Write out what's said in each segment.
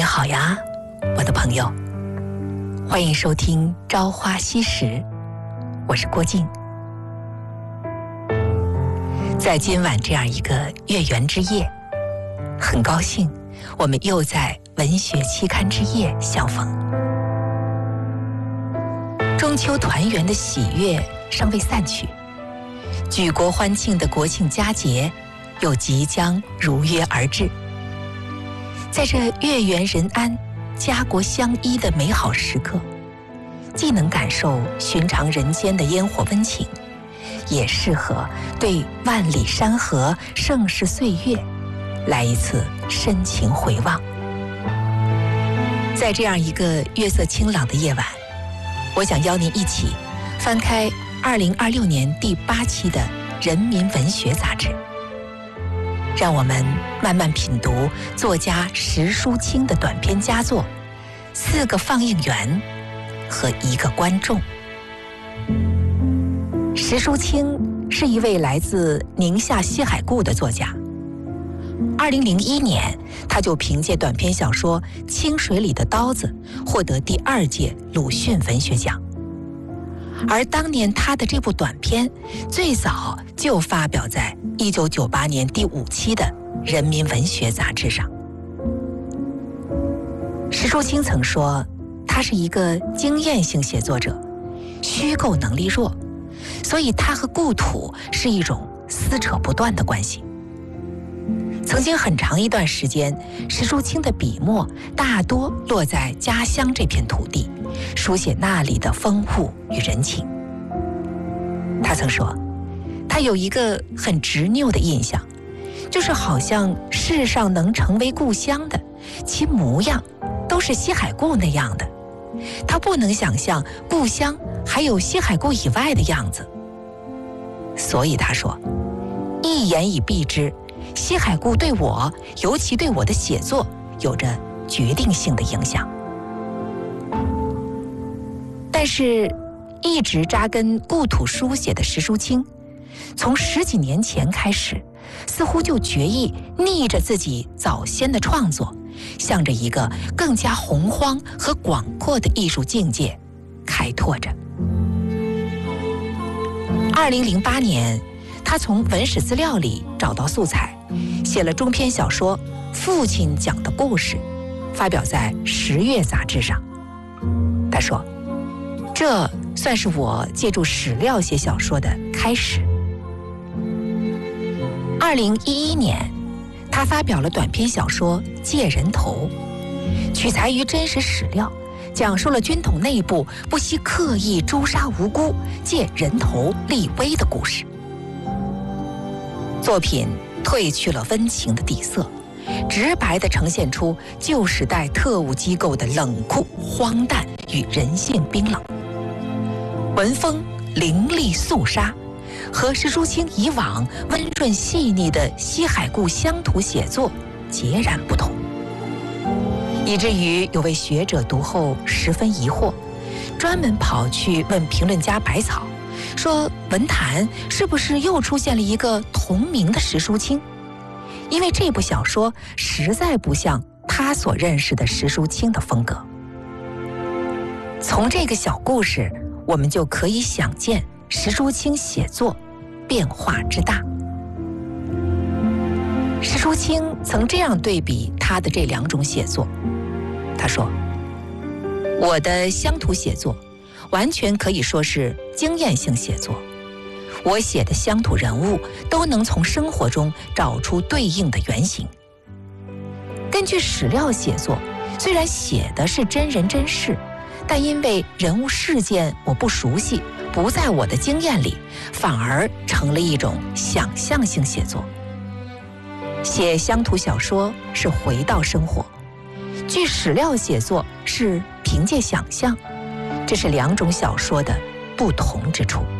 好呀，我的朋友，欢迎收听《朝花夕拾》，我是郭靖。在今晚这样一个月圆之夜，很高兴我们又在文学期刊之夜相逢。中秋团圆的喜悦尚未散去，举国欢庆的国庆佳节又即将如约而至。在这月圆人安、家国相依的美好时刻，既能感受寻常人间的烟火温情，也适合对万里山河、盛世岁月来一次深情回望。在这样一个月色清朗的夜晚，我想邀您一起翻开2026年第8期的《人民文学》杂志，让我们慢慢品读作家石淑清的短篇佳作《4个放映员和1个观众》。石淑清是一位来自宁夏西海固的作家。2001年，他就凭借短篇小说《清水里的刀子》获得第2届鲁迅文学奖。而当年他的这部短篇最早就发表在1998年第5期的《人民文学》杂志上。石淑清曾说，他是一个经验性写作者，虚构能力弱，所以他和故土是一种撕扯不断的关系。曾经很长一段时间，石淑清的笔墨大多落在家乡这片土地，书写那里的风物与人情。他曾说，他有一个很执拗的印象，就是好像世上能成为故乡的，其模样都是西海固那样的。他不能想象故乡还有西海固以外的样子。所以他说，一言以蔽之，西海固对我，尤其对我的写作，有着决定性的影响。但是一直扎根故土书写的石淑清，从10几年前开始，似乎就决意逆着自己早先的创作，向着一个更加洪荒和广阔的艺术境界开拓着。2008年，他从文史资料里找到素材，写了中篇小说《父亲讲的故事》，发表在《10月》杂志上。他说，这算是我借助史料写小说的开始。2011年，他发表了短篇小说《借人头》，取材于真实史料，讲述了军统内部不惜刻意诛杀无辜、借人头立威的故事。作品褪去了温情的底色，直白地呈现出旧时代特务机构的冷酷、荒诞与人性冰冷。文风凌厉肃杀，和石淑清以往温润细腻的西海固乡土写作截然不同，以至于有位学者读后十分疑惑，专门跑去问评论家百草，说文坛是不是又出现了一个同名的石淑清？因为这部小说实在不像他所认识的石淑清的风格。从这个小故事，我们就可以想见石淑清写作变化之大。石淑清曾这样对比他的这2种写作，他说，我的乡土写作完全可以说是经验性写作，我写的乡土人物都能从生活中找出对应的原型。根据史料写作，虽然写的是真人真事，但因为人物事件我不熟悉，不在我的经验里，反而成了一种想象性写作。写乡土小说是回到生活，据史料写作是凭借想象，这是2种小说的不同之处。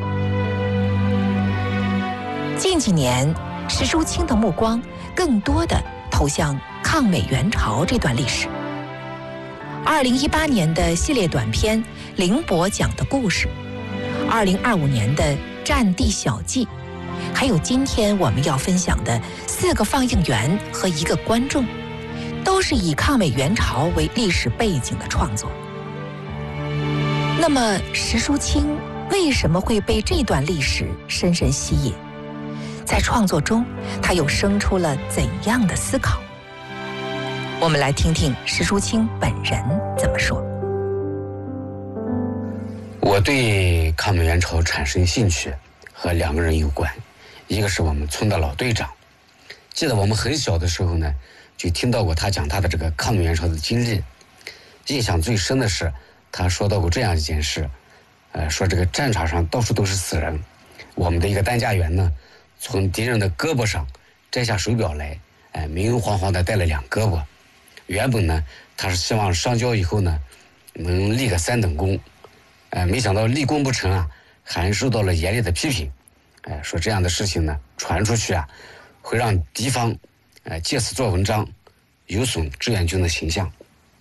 近几年，石淑清的目光更多地投向抗美援朝这段历史。2018年的系列短篇《凌波讲的故事》，2025年的《战地小记》，还有今天我们要分享的4个放映员和1个观众， 都是以抗美援朝为历史背景的创作。那么石淑清为什么会被这段历史深深吸引？在创作中，他又生出了怎样的思考？我们来听听石淑清本人怎么说。 我对抗美援朝产生兴趣和2个人有关，一个是我们村的老队长，记得我们很小的时候呢，就听到过他讲他的这个抗美援朝的经历。印象最深的是他说到过这样一件事，说这个战场上到处都是死人，我们的一个担架员呢，从敌人的胳膊上摘下手表来，明晃晃的带了2胳膊。原本呢，他是希望上交以后呢，能立个3等功，没想到立功不成啊，还受到了严厉的批评。说这样的事情呢，传出去啊，会让敌方借此做文章，有损志愿军的形象。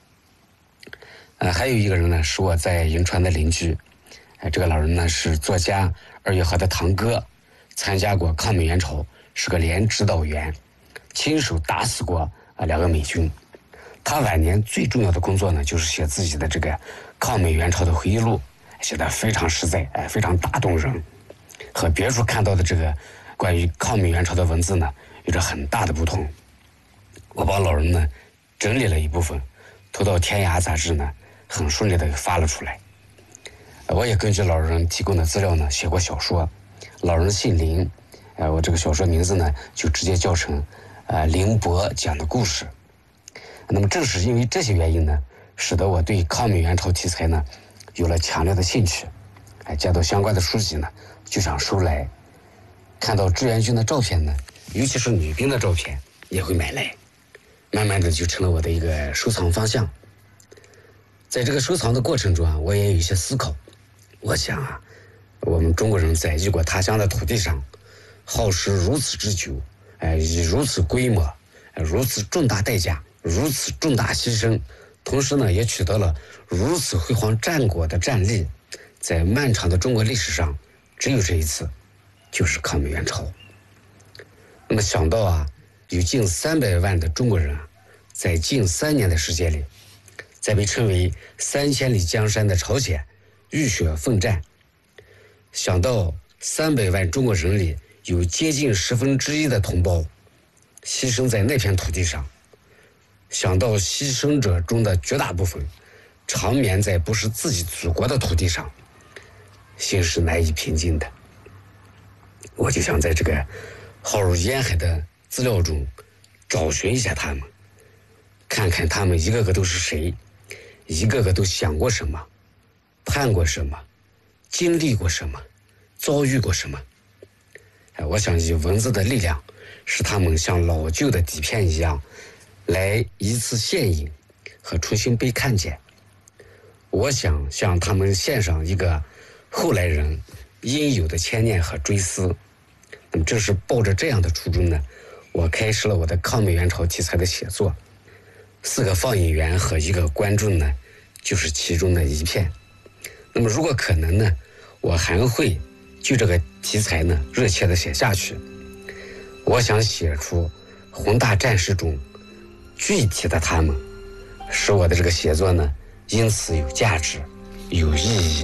还有一个人呢，是我在银川的邻居，这个老人呢是作家2月河的堂哥，参加过抗美援朝，是个连指导员，亲手打死过2个美军。他晚年最重要的工作呢，就是写自己的这个抗美援朝的回忆录，写得非常实在，非常打动人，和别处看到的这个关于抗美援朝的文字呢，有着很大的不同。我帮老人呢整理了一部分，投到《天涯》杂志呢，很顺利的发了出来。我也根据老人提供的资料呢，写过小说。老人姓林，我这个小说名字呢，就直接叫成林伯讲的故事。那么正是因为这些原因呢，使得我对抗美援朝题材呢有了强烈的兴趣。见到相关的书籍呢，就想收来。看到志愿军的照片呢，尤其是女兵的照片，也会买来。慢慢的就成了我的一个收藏方向。在这个收藏的过程中啊，我也有一些思考。我想啊，我们中国人在异国他乡的土地上，耗时如此之久，以如此规模，如此重大代价，如此重大牺牲，同时呢，也取得了如此辉煌战果的战例，在漫长的中国历史上，只有这一次，就是抗美援朝。那么想到啊，有近300万的中国人啊，在近3年的时间里，在被称为3000里江山的朝鲜浴血奋战，想到300万中国人里有接近1/10的同胞牺牲在那片土地上，想到牺牲者中的绝大部分长眠在不是自己祖国的土地上，心是难以平静的。我就想在这个浩如烟海的资料中找寻一下他们，看看他们一个个都是谁，一个个都想过什么，盼过什么，经历过什么，遭遇过什么。我想以文字的力量，使他们像老旧的底片一样，来一次现影和重新被看见。我想向他们献上一个后来人应有的牵念和追思。那么正是抱着这样的初衷呢，我开始了我的抗美援朝题材的写作。4个放映员和1个观众呢，就是其中的一片。那么如果可能呢，我还会就这个题材呢热切的写下去。我想写出宏大战事中具体的他们，使我的这个写作呢因此有价值，有意义。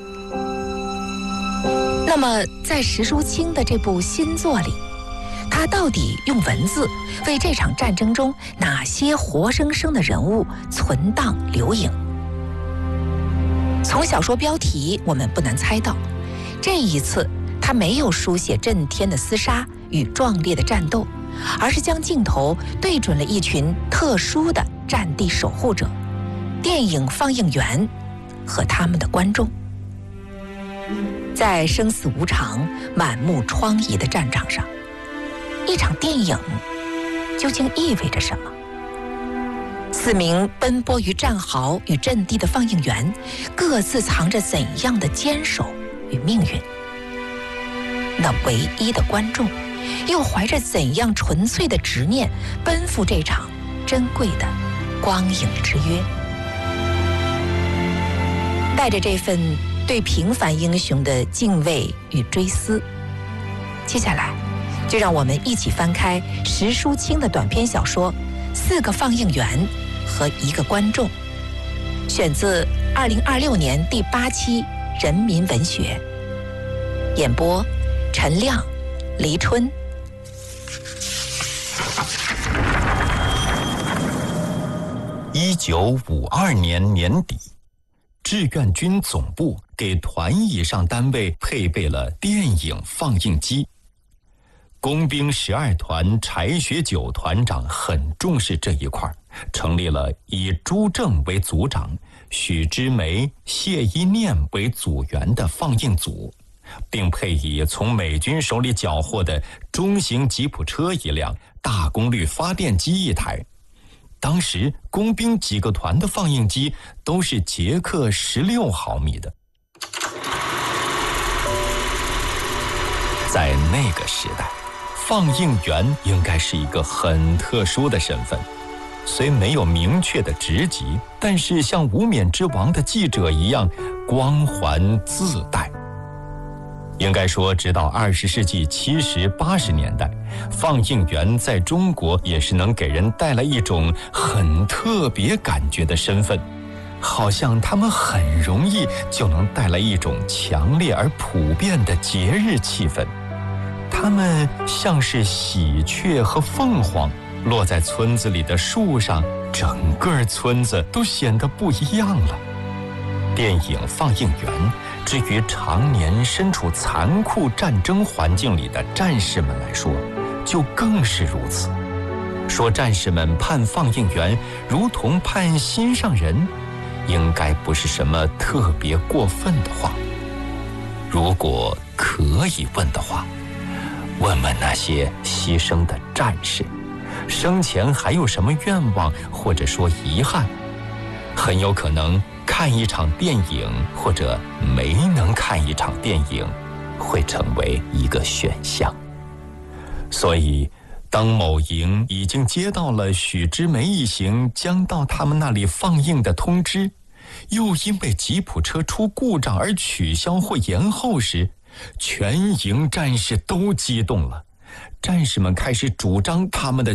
那么在石淑清的这部新作里，他到底用文字为这场战争中哪些活生生的人物存档留影？从小说标题我们不难猜到，这一次他没有书写震天的厮杀与壮烈的战斗，而是将镜头对准了一群特殊的战地守护者——电影放映员和他们的观众。在生死无常、满目疮痍的战场上，一场电影究竟意味着什么？4名奔波于战壕与阵地的放映员，各自藏着怎样的坚守与命运？那唯一的观众，又怀着怎样纯粹的执念，奔赴这场珍贵的光影之约？带着这份对平凡英雄的敬畏与追思，接下来就让我们一起翻开石淑清的短篇小说《 4个放映员和1个观众。选自2026年第8期《人民文学》，演播陈亮、黎春。 1952年年底，志愿军总部给团以上单位配备了电影放映机。工兵12团柴学久团长很重视这一块，成立了以朱正为组长、许知梅、谢一念为组员的放映组，并配以从美军手里缴获的中型吉普车1辆、大功率发电机1台。当时工兵几个团的放映机都是捷克16毫米的。在那个时代，放映员应该是一个很特殊的身份，虽没有明确的职级，但是像无冕之王的记者一样光环自带。应该说，直到20世纪70、80年代，放映员在中国也是能给人带来一种很特别感觉的身份，好像他们很容易就能带来一种强烈而普遍的节日气氛。他们像是喜鹊和凤凰，落在村子里的树上，整个村子都显得不一样了。电影放映员，至于常年身处残酷战争环境里的战士们来说，就更是如此。说战士们盼放映员如同盼心上人，应该不是什么特别过分的话。如果可以问的话，问问那些牺牲的战士，生前还有什么愿望或者说遗憾？很有可能看一场电影或者没能看一场电影会成为一个选项。所以当某营已经接到了许知梅一行将到他们那里放映的通知，又因为吉普车出故障而取消或延后时，全营战士都激动了。战士们开始主张他们的